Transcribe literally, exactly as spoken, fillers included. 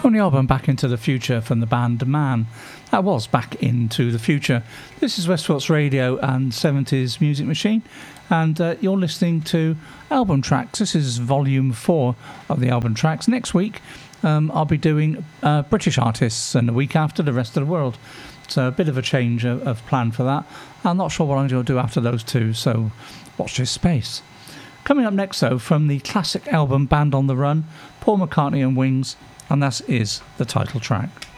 On the album Back Into the Future from the band Man. That was Back Into the Future. This is Westport's Radio and seventies Music Machine, and uh, you're listening to album tracks. This is volume four of the album tracks. Next week um, I'll be doing uh, British artists, and the week after the rest of the world. So a bit of a change of, of plan for that. I'm not sure what I'm going to do after those two, so watch this space. Coming up next, though, from the classic album Band on the Run, Paul McCartney and Wings, and that is the title track.